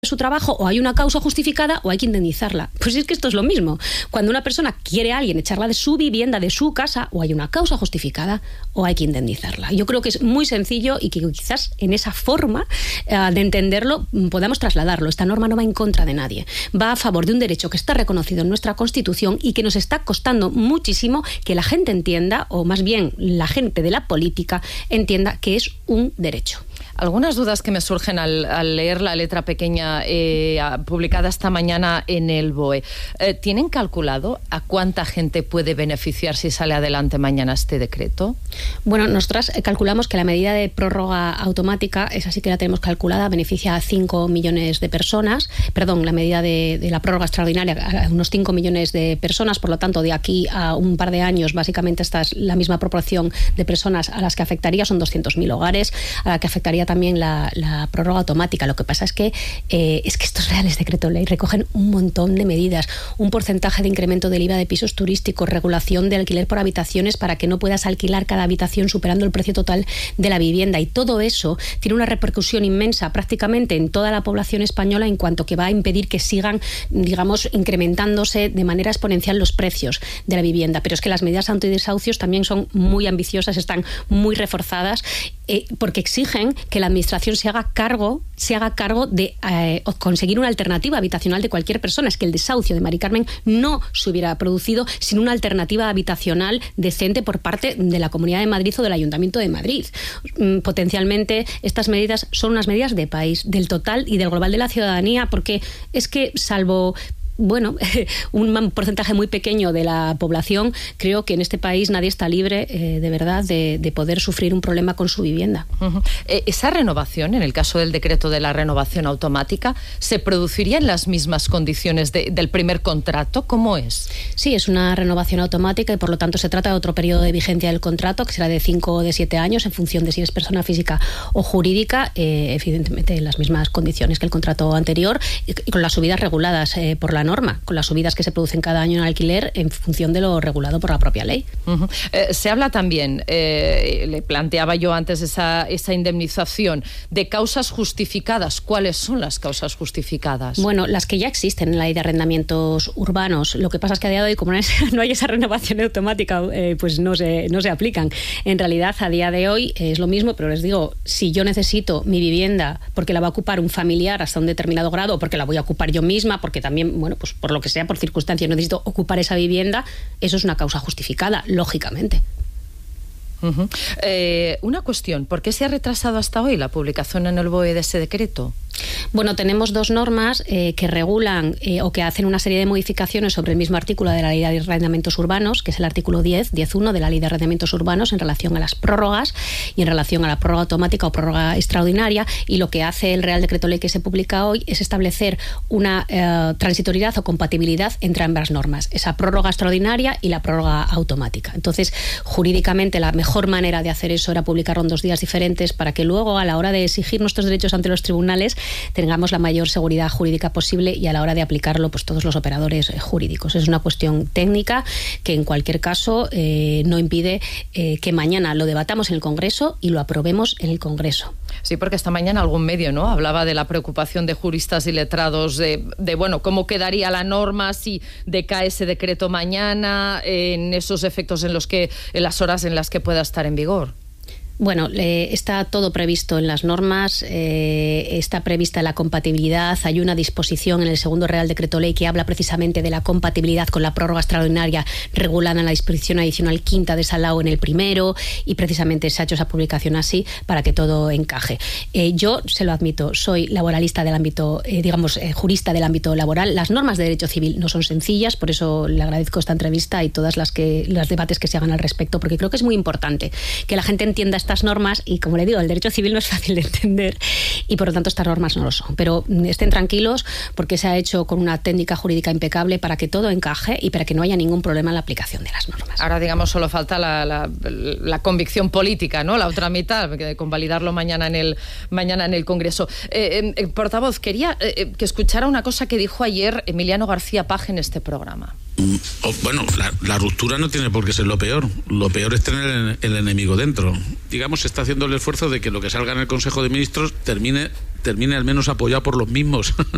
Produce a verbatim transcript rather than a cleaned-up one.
su trabajo, o hay una causa justificada o hay que indemnizarla. Pues es que esto es lo mismo. Cuando una persona quiere a alguien echarla de su vivienda, de su casa, o hay una causa justificada o hay que indemnizarla. Yo creo que es muy sencillo y que quizás en esa forma eh, de entenderlo podamos trasladarlo. Esta norma no va en contra de nadie. Va a favor de un derecho que está reconocido en nuestra Constitución y que nos está costando muchísimo que la gente entienda, o más bien la gente de la política entienda que es un derecho. Algunas dudas que me surgen al, al leer la letra pequeña eh, publicada esta mañana en el B O E. Eh, ¿Tienen calculado a cuánta gente puede beneficiar si sale adelante mañana este decreto? Bueno, nosotras calculamos que la medida de prórroga automática, esa sí que la tenemos calculada, beneficia a cinco millones de personas. Perdón, la medida de, de la prórroga extraordinaria a unos cinco millones de personas. Por lo tanto, de aquí a un par de años, básicamente esta es la misma proporción de personas a las que afectaría. Son doscientos mil hogares, a la que afectaría también la, la prórroga automática. Lo que pasa es que eh, es que estos reales decreto ley recogen un montón de medidas, un porcentaje de incremento del I V A de pisos turísticos, regulación de alquiler por habitaciones para que no puedas alquilar cada habitación superando el precio total de la vivienda, y todo eso tiene una repercusión inmensa prácticamente en toda la población española, en cuanto que va a impedir que sigan, digamos, incrementándose de manera exponencial los precios de la vivienda. Pero es que las medidas antidesahucios también son muy ambiciosas, están muy reforzadas, eh, porque exigen que la administración se haga cargo, se haga cargo de eh, conseguir una alternativa habitacional de cualquier persona. Es que el desahucio de Mari Carmen no se hubiera producido sin una alternativa habitacional decente por parte de la Comunidad de Madrid o del Ayuntamiento de Madrid. Potencialmente estas medidas son unas medidas de país, del total y del global de la ciudadanía, porque es que salvo bueno, un porcentaje muy pequeño de la población, creo que en este país nadie está libre eh, de verdad de, de poder sufrir un problema con su vivienda. Uh-huh. Eh, esa renovación, en el caso del decreto de la renovación automática, ¿se produciría en las mismas condiciones de, del primer contrato? ¿Cómo es? Sí, es una renovación automática y por lo tanto se trata de otro periodo de vigencia del contrato, que será de cinco o de siete años en función de si es persona física o jurídica, eh, evidentemente en las mismas condiciones que el contrato anterior y, y con las subidas reguladas eh, por la norma, con las subidas que se producen cada año en alquiler en función de lo regulado por la propia ley. Uh-huh. Eh, se habla también, eh, le planteaba yo antes esa, esa indemnización de causas justificadas. ¿Cuáles son las causas justificadas? Bueno, las que ya existen en la ley de arrendamientos urbanos. Lo que pasa es que a día de hoy, como no hay esa renovación automática, eh, pues no se, no se aplican. En realidad, a día de hoy es lo mismo, pero les digo, si yo necesito mi vivienda porque la va a ocupar un familiar hasta un determinado grado, o porque la voy a ocupar yo misma, porque también, bueno, pues por lo que sea, por circunstancias, necesito ocupar esa vivienda, eso es una causa justificada, lógicamente. Uh-huh. Eh, una cuestión, ¿por qué se ha retrasado hasta hoy la publicación en el B O E de ese decreto? Bueno, tenemos dos normas eh, que regulan eh, o que hacen una serie de modificaciones sobre el mismo artículo de la Ley de Arrendamientos Urbanos, que es el artículo diez, diez punto uno de la Ley de Arrendamientos Urbanos, en relación a las prórrogas y en relación a la prórroga automática o prórroga extraordinaria, y lo que hace el Real Decreto Ley que se publica hoy es establecer una eh, transitoriedad o compatibilidad entre ambas normas, esa prórroga extraordinaria y la prórroga automática. Entonces, jurídicamente la mejor manera de hacer eso era publicarlo en dos días diferentes, para que luego, a la hora de exigir nuestros derechos ante los tribunales, tengamos la mayor seguridad jurídica posible, y a la hora de aplicarlo, pues todos los operadores eh, jurídicos. Es una cuestión técnica que en cualquier caso eh, no impide eh, que mañana lo debatamos en el Congreso y lo aprobemos en el Congreso. Sí, porque esta mañana algún medio, ¿no?, hablaba de la preocupación de juristas y letrados de, de bueno, cómo quedaría la norma si decae ese decreto mañana, en esos efectos en los que, en las horas en las que pueda estar en vigor. Bueno, eh, está todo previsto en las normas, eh, está prevista la compatibilidad. Hay una disposición en el segundo Real Decreto Ley que habla precisamente de la compatibilidad con la prórroga extraordinaria regulada en la disposición adicional quinta de esa L A O en el primero, y precisamente se ha hecho esa publicación así para que todo encaje. Eh, yo, se lo admito, soy laboralista del ámbito, eh, digamos, eh, jurista del ámbito laboral. Las normas de derecho civil no son sencillas, por eso le agradezco esta entrevista y todas las que los debates que se hagan al respecto, porque creo que es muy importante que la gente entienda esta estas normas, y como le digo, el derecho civil no es fácil de entender y por lo tanto estas normas no lo son, pero estén tranquilos porque se ha hecho con una técnica jurídica impecable para que todo encaje y para que no haya ningún problema en la aplicación de las normas. Ahora, digamos, solo falta la, la, la convicción política, ¿no?, la otra mitad, de convalidarlo mañana en el, mañana en el Congreso. Eh, eh, portavoz, quería eh, que escuchara una cosa que dijo ayer Emiliano García Paje en este programa. Bueno, la, la ruptura no tiene por qué ser lo peor. Lo peor es tener el, el enemigo dentro. Digamos, se está haciendo el esfuerzo de que lo que salga en el Consejo de Ministros termine, termine al menos apoyado por los mismos